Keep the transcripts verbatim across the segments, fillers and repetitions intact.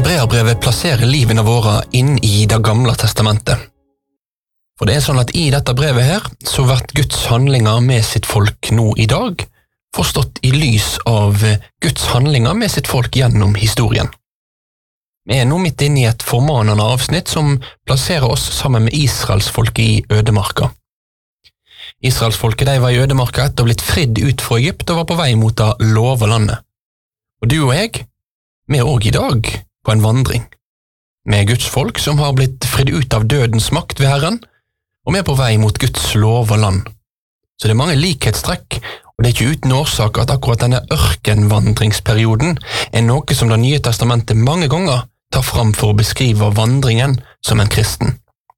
Hebreerbrevet plasserer livene våre inn i det gamle testamentet. For det er sånn at i dette brevet her, så blir Guds handlinger med sitt folk nå i dag, forstått i lys av Guds handlinger med sitt folk gjennom historien. Vi er nå midt inne i et formanende avsnitt som plasserer oss sammen med Israelsfolket i ødemarka. Israelsfolket de var i ødemarka etter å ha blitt fridd ut fra Egypt og var på vei mot det lova landet. Og du og jeg, vi er også i dag på en vandring. Vi er Guds folk som har blitt fridd ut av dødens makt ved Herren, og vi er på vei mot Guds lova land. Så det er mange likhetstrekk, og det er ikke uten årsak at akkurat denne ørkenvandringsperioden er noe som Det nye testamentet mange ganger tar fram for å beskrive vandringen som en kristen.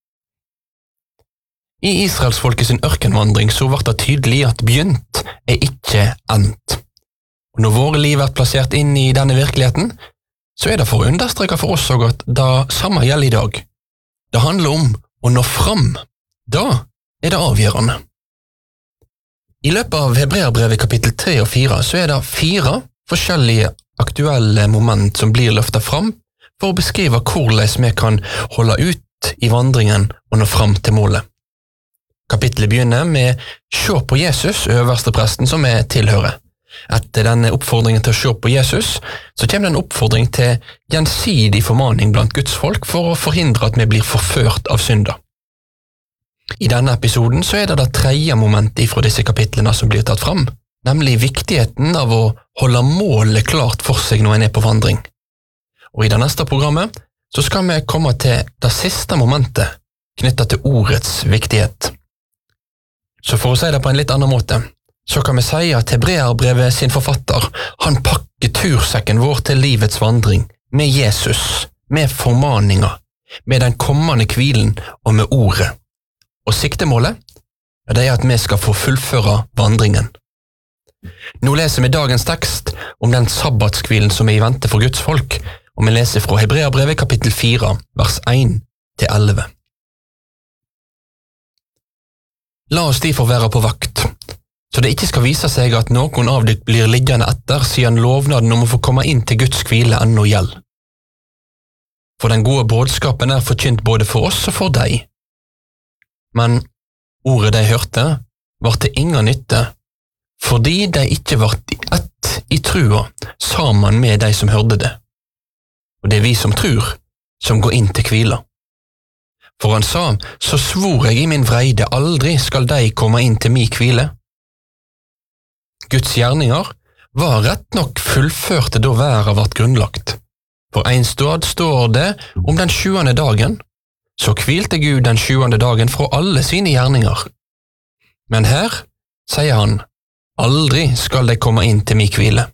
I Israelsfolket sin ørkenvandring så ble det tydelig at begynt er ikke endt. Og når våre liv er plassert inn i denne virkeligheten, så er det for å understreke for oss også at det samme gjelder i dag. Det handler om å nå fram. Da er det avgjørende. I løpet av Hebreerbrevet kapittel tre og fire så er det fire forskjellige aktuelle moment som blir løftet fram for å beskrive hvordan vi kan holde ut i vandringen og nå fram til målet. Kapittelet begynner med «Se på Jesus», øverste presten som vi tilhører. Etter denne oppfordringen til å se på Jesus, så kommer det en oppfordring til gjensidig formaning blant Guds folk for å forhindre at vi blir forført av synder. I denne episoden så er det det tredje momentet fra disse kapitlene som blir tatt fram, nemlig viktigheten av å holde målet klart for seg når en er på vandring. Og i det neste programmet så skal vi komme til det siste momentet knyttet til ordets viktighet. Så for å si det på en litt annen måte, så kan vi si at Hebreerbrevet sin forfatter, han pakker tursekken vår til livets vandring, med Jesus, med formaninger, med den kommende hvilen og med ordet. Og siktemålet, det er at vi skal få fullføre vandringen. Nå leser vi dagens tekst om den sabbatskvilen som er i vente for Guds folk, og vi leser fra Hebreerbrevet kapittel fire, vers én til elleve. La oss derfor være på vakt, så det ikke skal vise seg at noen av dere blir liggende etter siden lovnaden om å få komme inn til Guds hvile ennå gjeld. For den gode budskapen er forkynt både for oss og for deg. Men ordet de hørte var til ingen nytte, fordi de ikke var ett i trua sammen med de som hørte det. Og det er vi som tror, som går inn til hvila. For han sa, så svor jeg i min vreide, aldri skal de komme inn til mi hvile. Guds gjerninger var rett nok fullførte da verden ble grunnlagt. For en stad står det om den sjuende dagen, så hvilte Gud den sjuende dagen fra alle sine gjerninger. Men her, sier han, aldri skal de komme inn til mi hvile.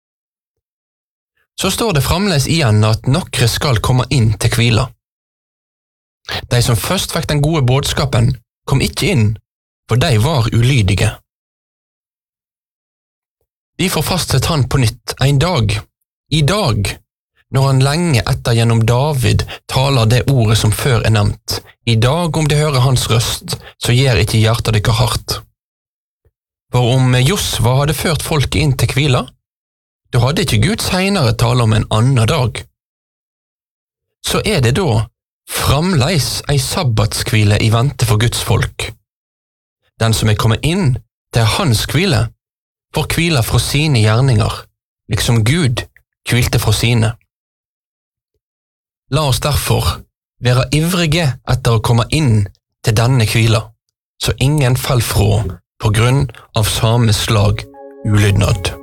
Så står det fremdeles igjen at nokre skal komme inn til hvila. De som først fikk den gode budskapen, kom ikke inn, for de var ulydige. Derfor fastset han på nytt en dag, i dag, når han lenge etter gjennom David taler det ordet som før er nevnt. I dag, om de hører hans røst, så gjør ikke hjertet dere hardt. For om Josva hadde ført folket inn til hvila, da hadde ikke Gud senere tale om en annen dag. Så er det da framleis ei sabbatskvile i vente for Guds folk. Den som er kommet inn til hans hvile, får hvila fra sine gjerninger, liksom Gud hvilte fra sine. La oss derfor være ivrige etter å komme inn til denne hvila, så ingen faller fra på grunn av samme slag ulydnad.